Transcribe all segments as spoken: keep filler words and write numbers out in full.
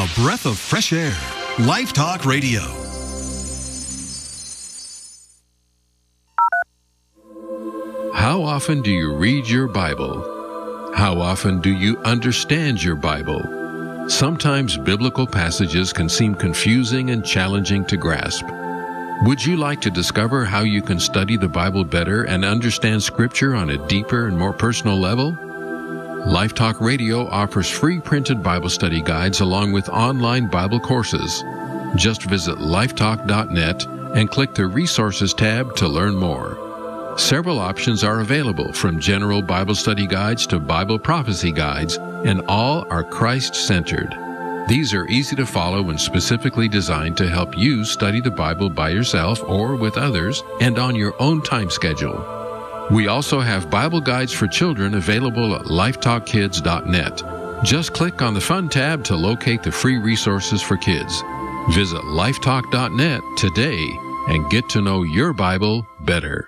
A breath of fresh air. Life Talk Radio. How often do you read your Bible? How often do you understand your Bible? Sometimes biblical passages can seem confusing and challenging to grasp. Would you like to discover how you can study the Bible better and understand Scripture on a deeper and more personal level? Life Talk Radio offers free printed Bible study guides along with online Bible courses. Just visit lifetalk dot net and click the Resources tab to learn more. Several options are available, from general Bible study guides to Bible prophecy guides, and all are Christ-centered. These are easy to follow and specifically designed to help you study the Bible by yourself or with others and on your own time schedule. We also have Bible guides for children available at lifetalk kids dot net. Just click on the Fun tab to locate the free resources for kids. Visit lifetalk dot net today and get to know your Bible better.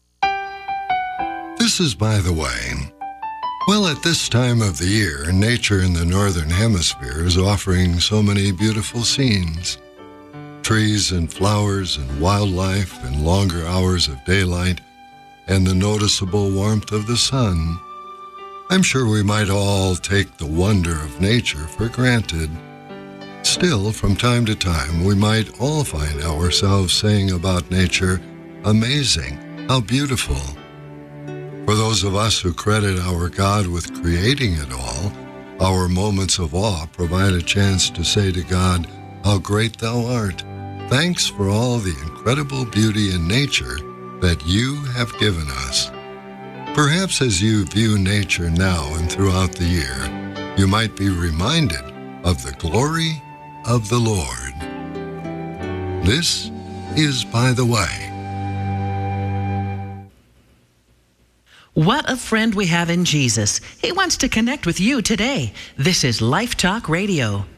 This is By the Way. Well, at this time of the year, nature in the Northern Hemisphere is offering so many beautiful scenes. Trees and flowers and wildlife and longer hours of daylight and the noticeable warmth of the sun. I'm sure we might all take the wonder of nature for granted. Still, from time to time, we might all find ourselves saying about nature, amazing, how beautiful. For those of us who credit our God with creating it all, our moments of awe provide a chance to say to God, how great thou art. Thanks for all the incredible beauty in nature that you have given us. Perhaps as you view nature now and throughout the year, you might be reminded of the glory of the Lord. This is By the Way. What a friend we have in Jesus. He wants to connect with you today. This is Life Talk Radio.